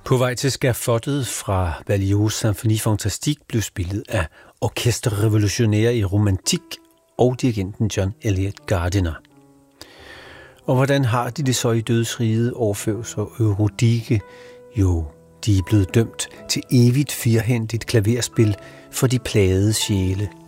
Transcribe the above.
På vej til skafottet fra Berlioz' Symphonie Fantastique blev spillet af Orchestre Révolutionnaire i Romantik og dirigenten John Eliot Gardiner. Og hvordan har de det så i dødsriget, Orfeus og Eurydike? Jo, de er blevet dømt til evigt firhændigt klaverspil for de plagede sjæle.